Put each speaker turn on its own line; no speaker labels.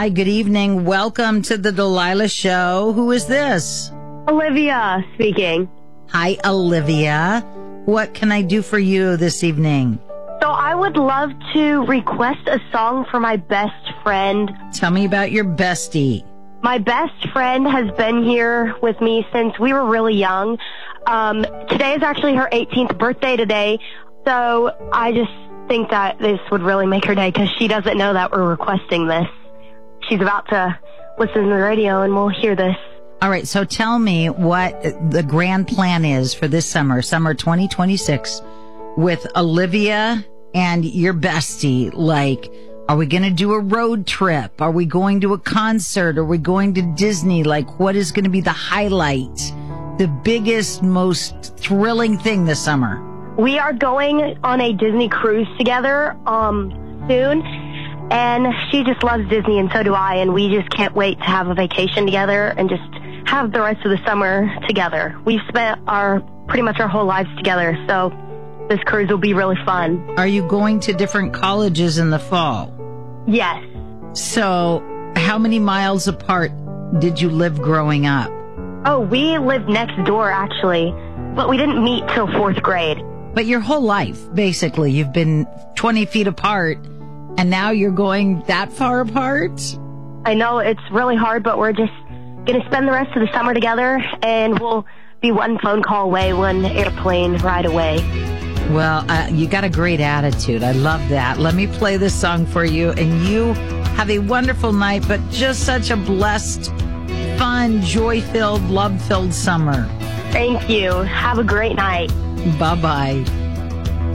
Hi, good evening. Welcome to the Delilah Show. Who is this?
Olivia speaking.
Hi, Olivia. What can I do for you this evening?
So I would love to request a song for my best friend.
Tell me about your bestie.
My best friend has been here with me since we were really young. Today is actually her 18th birthday today, so I just think that this would really make her day because she doesn't know that we're requesting this. She's about to listen to the radio and we'll hear this.
All right, so tell me what the grand plan is for this summer 2026, with Olivia and your bestie. Like, are we going to do a road trip? Are we going to a concert? Are we going to Disney? Like, what is going to be the highlight, the biggest, most thrilling thing this summer?
We are going on a Disney cruise together soon, and she just loves Disney, and so do I, and we just can't wait to have a vacation together and just have the rest of the summer together. We've spent pretty much our whole lives together, so this cruise will be really fun.
Are you going to different colleges in the fall?
Yes.
So how many miles apart did you live growing up?
Oh, we lived next door, actually, but we didn't meet till 4th grade.
But your whole life, basically, you've been 20 feet apart, and now you're going that far apart?
I know, it's really hard, but we're just going to spend the rest of the summer together, and we'll be one phone call away, one airplane ride away.
Well, you got a great attitude. I love that. Let me play this song for you, and you have a wonderful night, but just such a blessed, fun, joy-filled, love-filled summer.
Thank you. Have a great night.
Bye-bye.